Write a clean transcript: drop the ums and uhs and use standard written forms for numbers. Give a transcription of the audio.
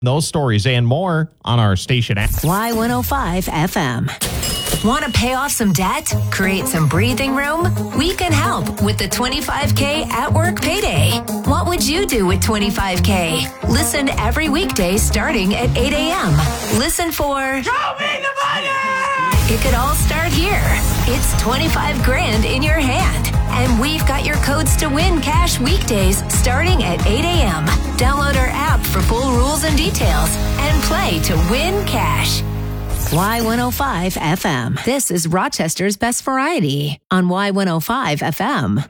Those stories and more on our station app. Y105 FM. Want to pay off some debt? Create some breathing room? We can help with the 25K at work payday. What would you do with 25K? Listen every weekday starting at 8 a.m. Listen for Show me the money! It could all start here. It's 25 grand in your hand. And we've got your codes to win cash weekdays starting at 8 a.m. Download our app for full rules and details and play to win cash. Y105 FM. This is Rochester's Best Variety on Y105 FM.